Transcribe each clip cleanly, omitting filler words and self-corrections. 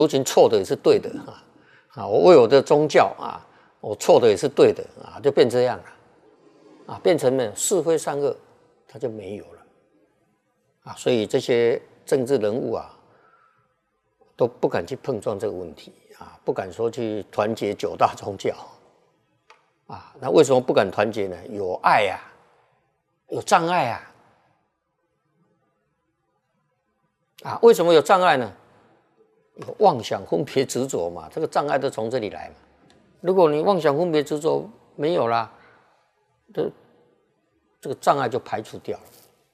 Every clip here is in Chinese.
族群错的也是对的我为我的宗教我错的也是对的就变这样了变成了是非善恶，它就没有了所以这些政治人物都不敢去碰撞这个问题不敢说去团结9大宗教那为什么不敢团结呢？有爱有障碍为什么有障碍呢？有妄想分别执着嘛，这个障碍都从这里来嘛。如果你妄想分别执着没有啦，这个障碍就排除掉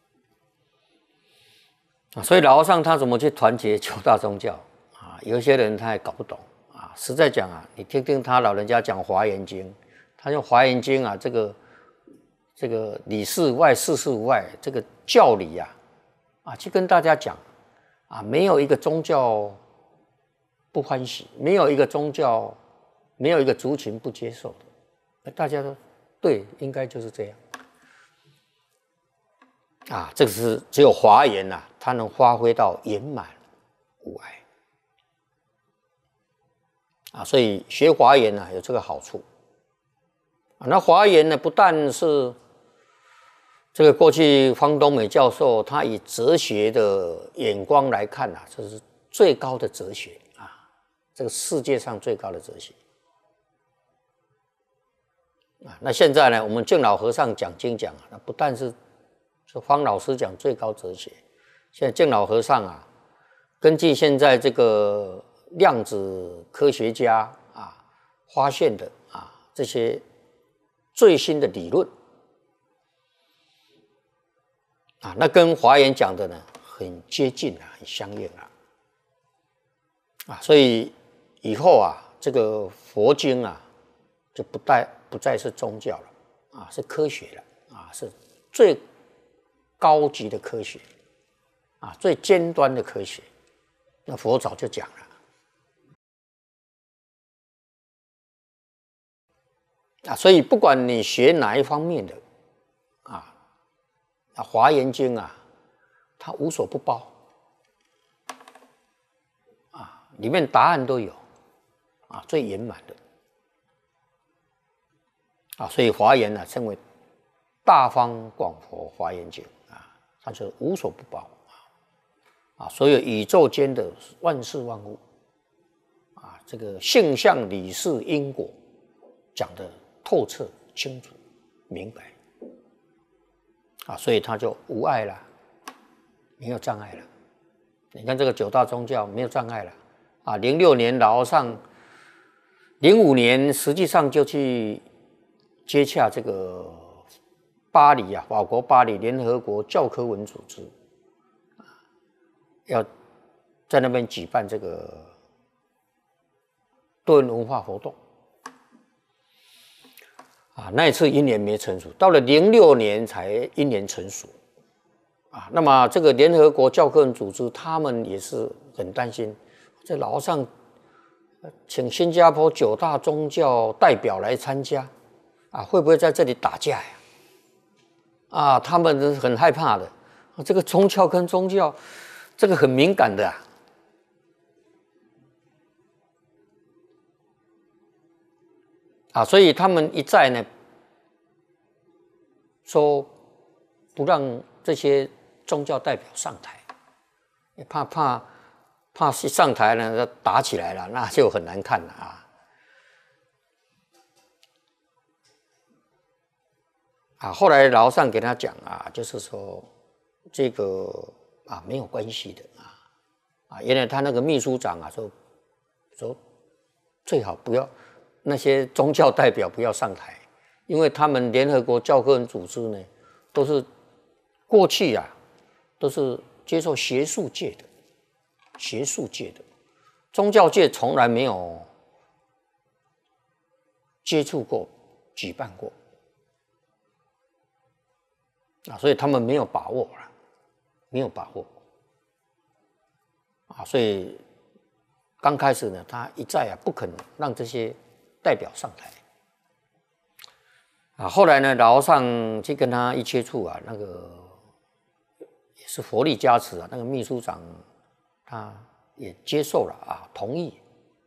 了所以老和尚他怎么去团结9大宗教有些人他也搞不懂实在讲你听听他老人家讲《华严经》，他用《华严经》这个里事无碍，事事无碍，这个教理去跟大家讲没有一个宗教不欢喜，没有一个宗教，没有一个族群不接受的，大家都对，应该就是这样这个是只有华严它能发挥到圆满无碍所以学华严有这个好处那华严呢，不但是这个过去方东美教授他以哲学的眼光来看这是最高的哲学这个世界上最高的哲学那现在呢，我们净老和尚讲经讲那不但是方老师讲最高哲学，现在净老和尚根据现在这个量子科学家发现的这些最新的理论那跟华严讲的呢很接近很相应所以以后这个佛经就不再是宗教了是科学了是最高级的科学最尖端的科学，那佛早就讲了所以不管你学哪一方面的华严经它无所不包里面答案都有最圆满的所以华严称为大方广佛华严经它就无所不包所有宇宙间的万事万物这个性相理事因果讲得透彻清楚明白所以它就无碍了，没有障碍了。你看这个9大宗教没有障碍了06年老和尚05年实际上就去接洽这个巴黎法国巴黎联合国教科文组织要在那边举办这个多元文化活动那一次因缘没成熟，到了06年才因缘成熟那么这个联合国教科文组织他们也是很担心，这老和尚请新加坡9大宗教代表来参加会不会在这里打架他们很害怕的这个宗教跟宗教这个很敏感的所以他们一再呢说不让这些宗教代表上台，怕上台呢打起来了，那就很难看了后来老和尚给他讲就是说这个没有关系的原来他那个秘书长说最好不要那些宗教代表不要上台，因为他们联合国教科文组织呢都是过去都是接受学术界的宗教界从来没有接触过举办过所以他们没有把握所以刚开始呢他一再不肯让这些代表上台后来呢老和尚去跟他一接触那个也是佛力加持那个秘书长他也接受了啊，同意